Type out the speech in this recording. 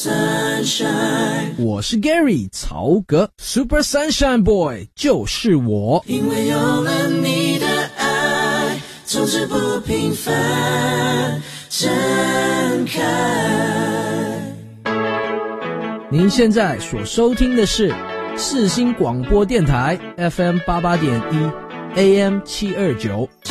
Sunshine， 我是 Gary 曹格 Super Sunshine Boy 就是我， 因为有了你的爱，从此不平凡，盛开。 您现在所收听的是世新广播电台 FM 88.1 AM 729。